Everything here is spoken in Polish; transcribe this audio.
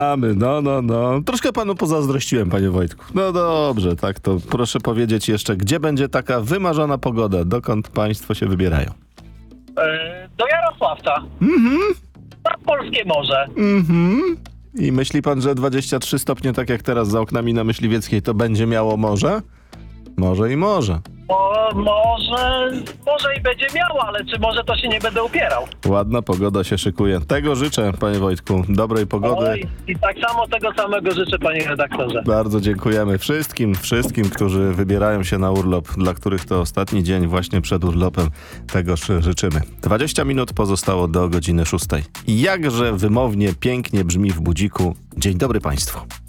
No. Troszkę panu pozazdrościłem, panie Wojtku. No dobrze, tak to proszę powiedzieć jeszcze, gdzie będzie taka wymarzona pogoda? Dokąd państwo się wybierają? Do Jarosławca. Na Polskie Morze. I myśli pan, że 23 stopnie, tak jak teraz za oknami na Myśliwieckiej, to będzie miało morze? Może i może. Może i będzie miało, ale czy może to się nie będę upierał. Ładna pogoda się szykuje. Tego życzę, panie Wojtku. Dobrej pogody. Oj, i tak samo tego samego życzę, panie redaktorze. Bardzo dziękujemy wszystkim, którzy wybierają się na urlop, dla których to ostatni dzień właśnie przed urlopem. Tegoż życzymy. 20 minut pozostało do godziny 6. Jakże wymownie, pięknie brzmi w budziku. Dzień dobry państwu.